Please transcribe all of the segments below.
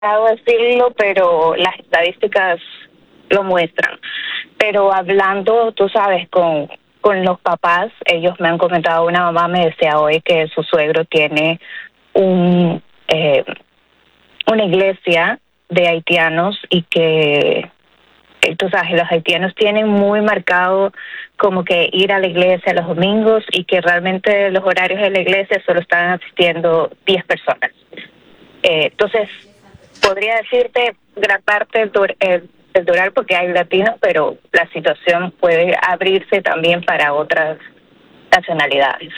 decirlo, pero las estadísticas lo muestran. Pero hablando, tú sabes, con los papás, ellos me han comentado, una mamá me decía hoy que su suegro tiene un una iglesia de haitianos y que tú sabes, los haitianos tienen muy marcado como que ir a la iglesia los domingos y que realmente los horarios de la iglesia solo están asistiendo 10 personas. Entonces, podría decirte gran parte del Doral porque hay latinos, pero la situación puede abrirse también para otras nacionalidades.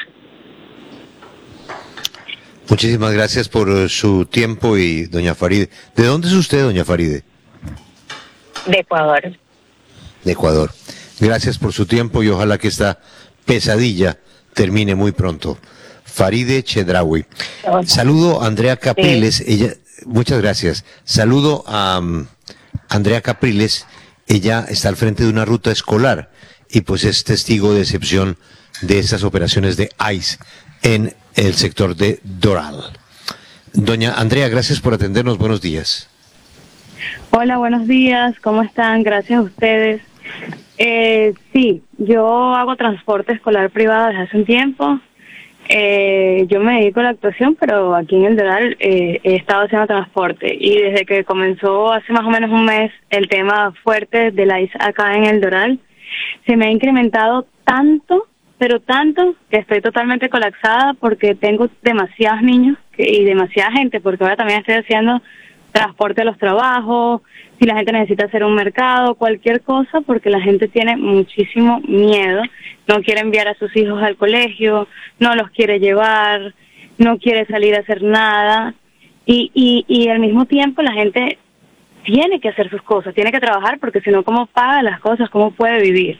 Muchísimas gracias por su tiempo y doña Faride. ¿De dónde es usted, doña Faride? De Ecuador. De Ecuador. Gracias por su tiempo y ojalá que esta pesadilla termine muy pronto. Faride Chedraui. Saludo a Andrea Capriles, sí. Ella, muchas gracias. Saludo a Andrea Capriles, ella está al frente de una ruta escolar y pues es testigo de excepción de estas operaciones de ICE en el sector de Doral. Doña Andrea, gracias por atendernos, buenos días. Hola, buenos días, ¿cómo están? Gracias a ustedes. Sí, yo hago transporte escolar privado desde hace un tiempo. Yo me dedico a la actuación, pero aquí en el Doral he estado haciendo transporte. Y desde que comenzó hace más o menos un mes el tema fuerte de la ICE acá en el Doral, se me ha incrementado tanto, pero tanto, que estoy totalmente colapsada porque tengo demasiados niños y demasiada gente, porque ahora también estoy haciendo transporte a los trabajos, si la gente necesita hacer un mercado, cualquier cosa, porque la gente tiene muchísimo miedo, no quiere enviar a sus hijos al colegio, no los quiere llevar, no quiere salir a hacer nada, y al mismo tiempo la gente tiene que hacer sus cosas, tiene que trabajar, porque si no, ¿cómo paga las cosas? ¿Cómo puede vivir?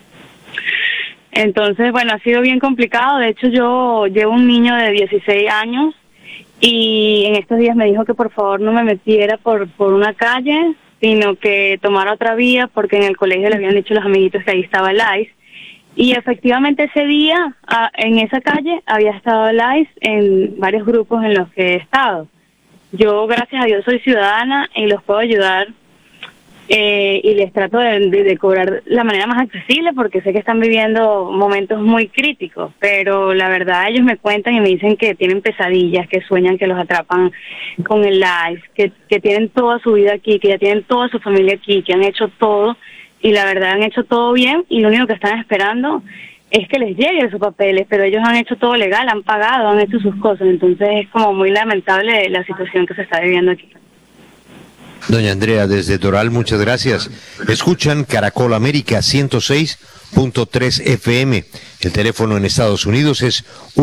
Entonces, bueno, ha sido bien complicado. De hecho, yo llevo un niño de 16 años, y en estos días me dijo que por favor no me metiera por una calle, sino que tomara otra vía, porque en el colegio le habían dicho los amiguitos que ahí estaba el ICE. Y efectivamente ese día, en esa calle, había estado el ICE en varios grupos en los que he estado. Yo, gracias a Dios, soy ciudadana y los puedo ayudar, y les trato de cobrar la manera más accesible, porque sé que están viviendo momentos muy críticos, pero la verdad ellos me cuentan y me dicen que tienen pesadillas, que sueñan que los atrapan con el ICE, que tienen toda su vida aquí, que ya tienen toda su familia aquí, que han hecho todo, y la verdad han hecho todo bien, y lo único que están esperando es que les lleguen sus papeles, pero ellos han hecho todo legal, han pagado, han hecho sus cosas, entonces es como muy lamentable la situación que se está viviendo aquí. Doña Andrea, desde Doral, muchas gracias. Escuchan Caracol América 106.3 FM. El teléfono en Estados Unidos es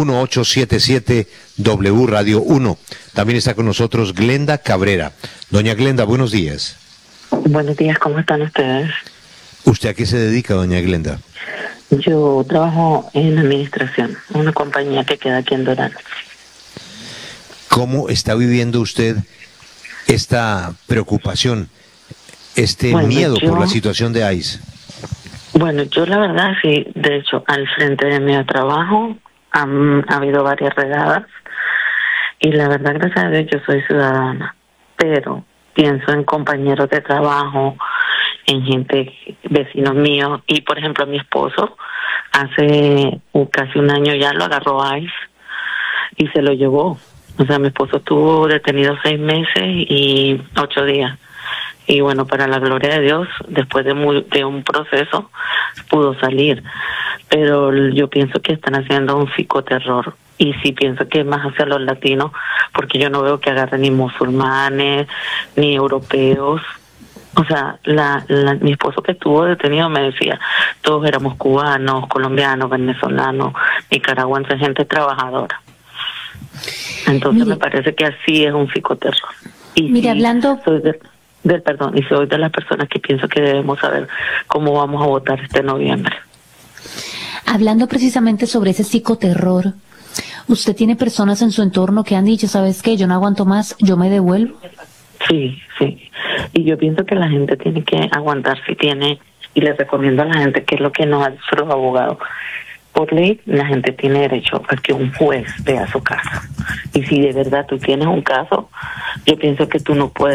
1877W Radio 1. También está con nosotros Glenda Cabrera. Doña Glenda, buenos días. Buenos días, ¿cómo están ustedes? ¿Usted a qué se dedica, doña Glenda? Yo trabajo en administración, una compañía que queda aquí en Doral. ¿Cómo está viviendo usted esta preocupación, miedo por la situación de ICE? Bueno, yo la verdad sí, de hecho, al frente de mi trabajo ha habido varias redadas y la verdad, gracias a Dios, yo soy ciudadana, pero pienso en compañeros de trabajo, en gente, vecinos míos, y por ejemplo mi esposo hace casi un año ya lo agarró ICE y se lo llevó. O sea, mi esposo estuvo detenido 6 meses y 8 días. Y bueno, para la gloria de Dios, después de un proceso, pudo salir. Pero yo pienso que están haciendo un psicoterror. Y sí pienso que es más hacia los latinos, porque yo no veo que agarren ni musulmanes, ni europeos. O sea, mi esposo que estuvo detenido me decía, todos éramos cubanos, colombianos, venezolanos, nicaragüenses, gente trabajadora. Entonces me parece que así es un psicoterror. Y mire, hablando... Soy y soy de las personas que pienso que debemos saber cómo vamos a votar este noviembre. Hablando precisamente sobre ese psicoterror, ¿usted tiene personas en su entorno que han dicho, ¿sabes qué? Yo no aguanto más, yo me devuelvo? Sí. Y yo pienso que la gente tiene que aguantar si tiene, y les recomiendo a la gente que es lo que nos ha dicho los abogados. por ley, la gente tiene derecho a que un juez vea su caso. Y si de verdad tú tienes un caso, yo pienso que tú no puedes